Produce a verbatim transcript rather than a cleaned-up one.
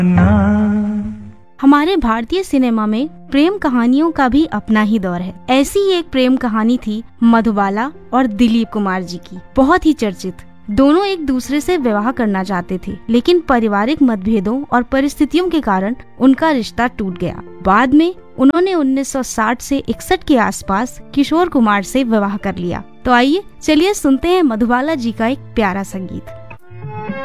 हमारे भारतीय सिनेमा में प्रेम कहानियों का भी अपना ही दौर है। ऐसी ही एक प्रेम कहानी थी मधुबाला और दिलीप कुमार जी की, बहुत ही चर्चित। दोनों एक दूसरे से विवाह करना चाहते थे, लेकिन पारिवारिक मतभेदों और परिस्थितियों के कारण उनका रिश्ता टूट गया। बाद में उन्होंने उन्नीस सौ साठ से इकसठ के आसपास किशोर कुमार से विवाह कर लिया। तो आइए चलिए सुनते हैं मधुबाला जी का एक प्यारा संगीत।